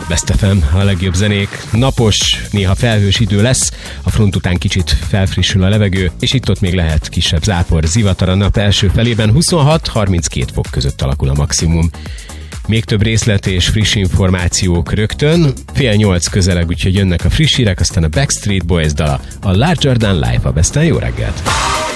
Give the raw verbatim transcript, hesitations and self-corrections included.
Best ef em, a legjobb zenék. Napos, néha felhős idő lesz, a front után kicsit felfrissül a levegő, és itt-ott még lehet kisebb zápor, zivatar a nap első felében, huszonhat-harminckét fok között alakul a maximum. Még több részlet és friss információk rögtön, fél nyolc közeleg, úgyhogy jönnek a friss hírek, aztán a Backstreet Boys dala, a Larger Than Life, a Besten jó reggelt!